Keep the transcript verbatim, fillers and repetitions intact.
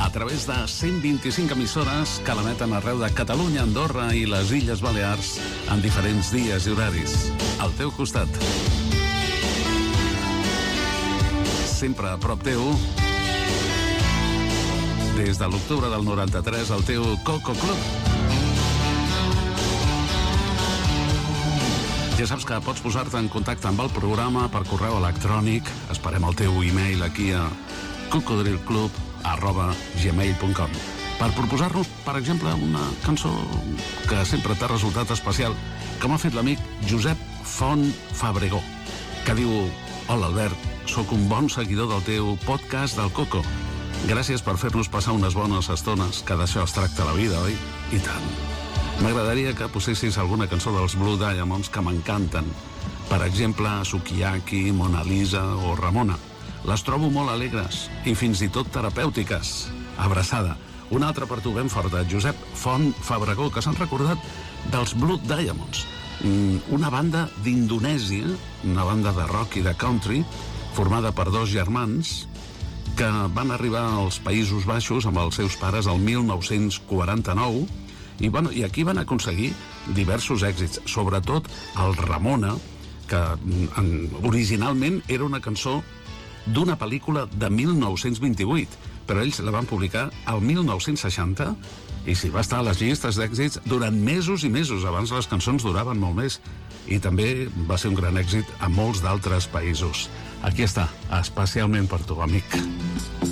a través de cent vint-i-cinc emissores que l'emeten arreu de Catalunya, Andorra i les Illes Balears en diferents dies i horaris. Al teu costat. Sempre a prop teu. Des de l'octubre del noranta-tres, el teu Coco Club. Ja saps que pots posar-te en contacte amb el programa per correu electrònic. Esperem el teu e-mail aquí a cocodrilclub arroba gmail punt com per proposar-nos, per exemple, una cançó que sempre t'ha resultat especial, com ha fet l'amic Josep Font Fabregó, que diu: hola Albert, sóc un bon seguidor del teu podcast del Coco. Gràcies per fer-nos passar unes bones estones, que d'això es tracta la vida, oi? I tant. M'agradaria que posessis alguna cançó dels Blue Diamonds que m'encanten. Per exemple, Sukiyaki, Mona Lisa o Ramona. Les trobo molt alegres i fins i tot terapèutiques. Abraçada. Una altra per tu ben forta, Josep Font Fabregó, que s'han recordat dels Blue Diamonds. Una banda d'Indonèsia, una banda de rock i de country, formada per dos germans que van arribar als Països Baixos amb els seus pares el mil nou-cents quaranta-nou. I, bueno, I aquí van aconseguir diversos èxits, sobretot el Ramona, que en, originalment era una cançó d'una pel·lícula de mil nou-cents vint-i-vuit, però ells la van publicar al mil nou-cents seixanta i sí, va estar a les llistes d'èxits durant mesos i mesos. Abans les cançons duraven molt més i també va ser un gran èxit a molts d'altres països. Aquí està, especialment per tu, amic.